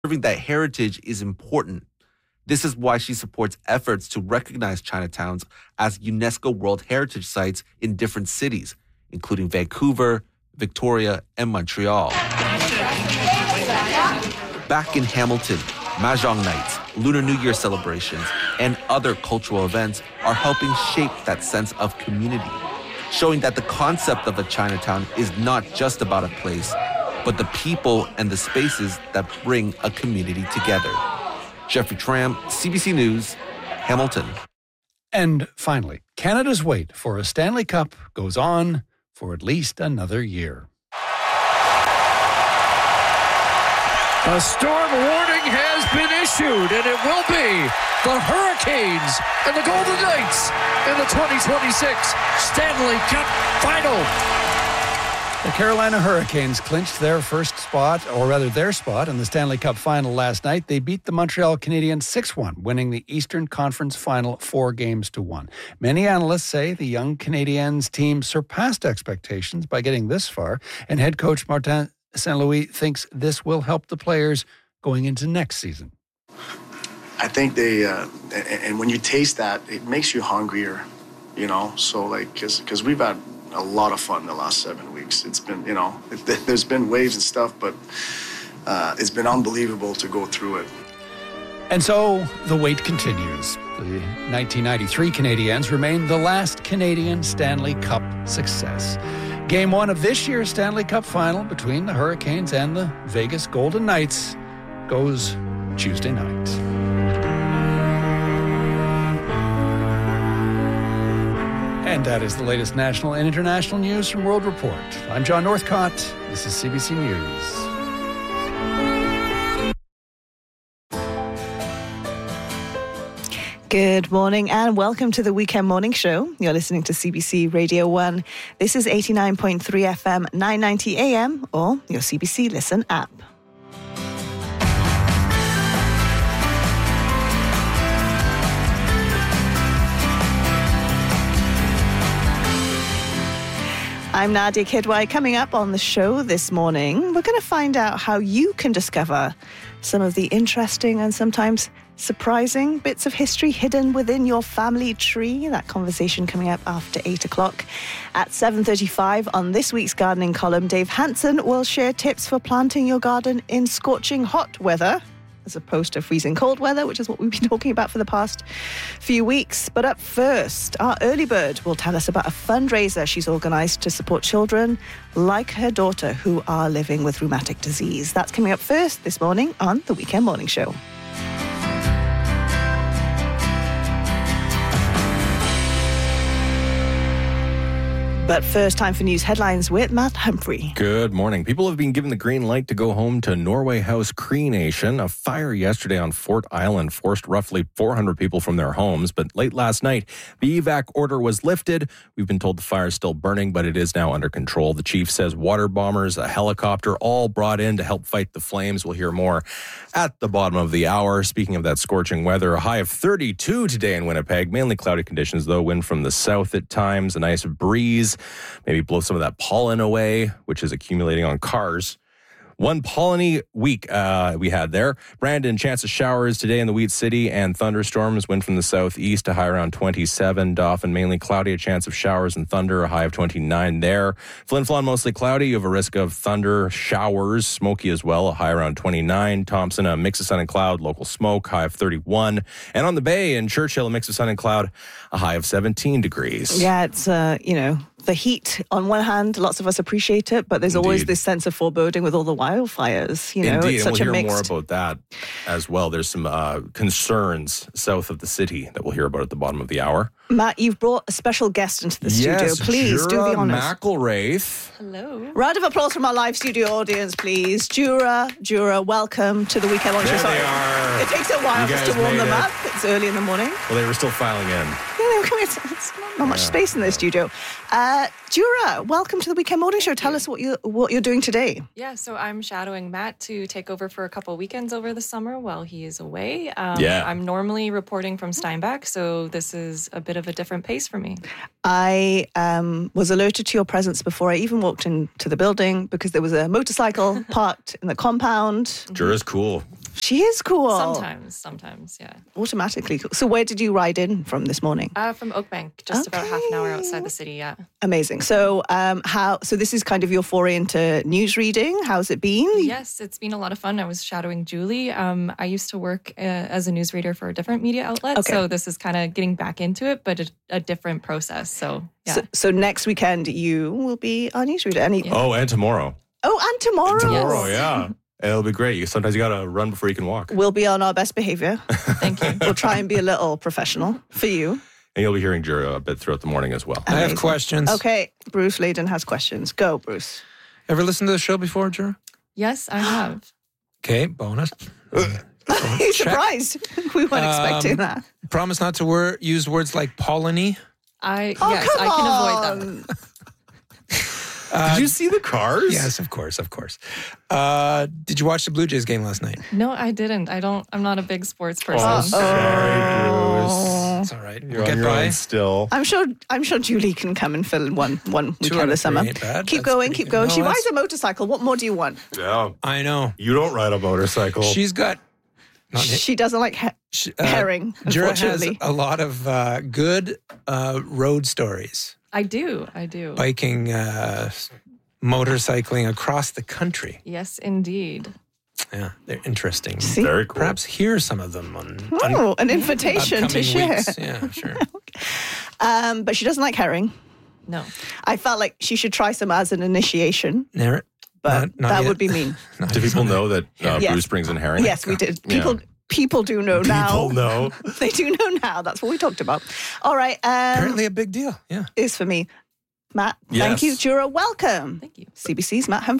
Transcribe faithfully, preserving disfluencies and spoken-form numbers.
Proving that heritage is important. This is why she supports efforts to recognize Chinatowns as UNESCO World Heritage Sites in different cities, including Vancouver, Victoria, and Montreal. Back in Hamilton, Mahjong nights, Lunar New Year celebrations, and other cultural events are helping shape that sense of community, showing that the concept of a Chinatown is not just about a place, but the people and the spaces that bring a community together. Jeffrey Tram, C B C News, Hamilton. And finally, Canada's wait for a Stanley Cup goes on for at least another year. A storm warning has been issued, and it will be the Hurricanes and the Golden Knights in the twenty twenty-six Stanley Cup Final. The Carolina Hurricanes clinched their first spot, or rather their spot, in the Stanley Cup Final last night. They beat the Montreal Canadiens six one, winning the Eastern Conference Final four games to one. Many analysts say the young Canadiens team surpassed expectations by getting this far, and head coach Martin Saint Louis thinks this will help the players going into next season. I think they, uh, and, and when you taste that, it makes you hungrier, you know? So, like, because because we've had a lot of fun the last seven weeks. It's been, you know, it, there's been waves and stuff, but uh, it's been unbelievable to go through it. And so the wait continues. The nineteen ninety-three Canadiens remain the last Canadian Stanley Cup success. Game one of this year's Stanley Cup Final between the Hurricanes and the Vegas Golden Knights goes Tuesday night. And that is the latest national and international news from World Report. I'm John Northcott. This is C B C News. Good morning and welcome to the Weekend Morning Show. You're listening to C B C Radio one. This is eighty-nine point three F M, nine ninety A M, or your C B C Listen app. I'm Nadia Kidwai. Coming up on the show this morning, we're going to find out how you can discover some of the interesting and sometimes surprising bits of history hidden within your family tree. That conversation coming up after eight o'clock. At seven thirty-five on this week's gardening column, Dave Hansen will share tips for planting your garden in scorching hot weather, as opposed to freezing cold weather, which is what we've been talking about for the past few weeks. But up first, our early bird will tell us about a fundraiser she's organised to support children like her daughter who are living with rheumatic disease. That's coming up first this morning on the Weekend Morning Show. But first, time for news headlines with Matt Humphrey. Good morning. People have been given the green light to go home to Norway House Cree Nation. A fire yesterday on Fort Island forced roughly four hundred people from their homes. But late last night, the evac order was lifted. We've been told the fire is still burning, but it is now under control. The chief says water bombers, a helicopter, all brought in to help fight the flames. We'll hear more at the bottom of the hour. Speaking of that scorching weather, a high of thirty-two today in Winnipeg. Mainly cloudy conditions, though. Wind from the south at times. A nice breeze. Maybe blow some of that pollen away, which is accumulating on cars. One polleny week uh, we had there. Brandon, chance of showers today in the Wheat City and thunderstorms. Wind from the southeast, a high around twenty-seven. Dauphin, mainly cloudy, a chance of showers and thunder, a high of twenty-nine there. Flin Flon, mostly cloudy. You have a risk of thunder, showers. Smoky as well, a high around twenty-nine. Thompson, a mix of sun and cloud, local smoke, high of thirty-one. And on the Bay in Churchill, a mix of sun and cloud, a high of seventeen degrees. Yeah, it's, uh, you know, the heat, on one hand, lots of us appreciate it, but there's Indeed. always this sense of foreboding with all the wildfires. You know, Indeed, it's and such we'll a hear mixed... more about that as well. There's some uh, concerns south of the city that we'll hear about at the bottom of the hour. Matt, you've brought a special guest into the yes, studio. Please Jura do the honours. McElraith. Hello. Round of applause from our live studio audience, please. Jura, Jura, welcome to the Weekend Morning Show. There they are. It takes a while You just to guys warm made them it. up. It's early in the morning. Well, they were still filing in. Yeah, they were coming. It's, it's not, not much Yeah. space in the studio. Uh, Jura, welcome to the Weekend Morning Show. Tell us what you what you're doing today. Yeah, so I'm shadowing Matt to take over for a couple weekends over the summer while he is away. Um, Yeah. I'm normally reporting from Steinbach, so this is a bit of a different pace for me. I um, was alerted to your presence before I even walked into the building because there was a motorcycle parked in the compound. Jura's cool. She is cool. Sometimes, sometimes, yeah. Automatically cool. So where did you ride in from this morning? Uh, from Oakbank, just about half an hour outside the city, yeah. Amazing. So um, how? So this is kind of your foray into news reading. How's it been? Yes, it's been a lot of fun. I was shadowing Julie. Um, I used to work uh, as a newsreader for a different media outlet, Okay. so this is kind of getting back into it, but a, a different process. So yeah. So, so next weekend you will be our newsreader. Any? Yeah. Oh, and tomorrow. Oh, and tomorrow. Tomorrow, Yes. yeah. It'll be great. You Sometimes you got to run before you can walk. We'll be on our best behavior. Thank you. We'll try and be a little professional for you. And you'll be hearing Jura a bit throughout the morning as well. I have Amazing. questions. Okay, Bruce Layden has questions. Go, Bruce. Ever listened to the show before, Jura? Yes, I have. Okay, bonus. He's Check. surprised. We weren't expecting Um, that. Promise not to wor- use words like Polony. I Oh, yes, come I can on. avoid that. Uh, Did you see the cars? Yes, of course, of course. Uh, did you watch the Blue Jays game last night? No, I didn't. I don't. I'm not a big sports person. Oh, sorry, Bruce. It's all right. You're We'll on get your by. own still. I'm sure. I'm sure Julie can come and fill in one one Two out weekend of this summer. three ain't bad. Keep That's going, pretty keep good. going. No, She that's- rides a motorcycle. What more do you want? Yeah. I know. You don't ride a motorcycle. She's got. Not She doesn't like he- she, uh, herring. Jura has Unfortunately, a lot of uh, good uh, road stories, I do. I do. biking, uh, motorcycling across the country. Yes, indeed. Yeah, they're interesting. See? Very cool. Perhaps hear some of them on, on oh, an invitation to upcoming share. weeks. Yeah, sure. Um, but she doesn't like herring. No. I felt like she should try some as an initiation, Never, but Not- not that yet. would be mean. not Do people yet. know that uh, Yes. Bruce brings in herring? Yes, we did. Yeah. People, people do know now. People know. They do know now. That's what we talked about. All right. Um, Apparently a big deal. Yeah. is for me. Matt, Yes. thank you. Jura, welcome. Thank you. C B C's Matt Humphrey.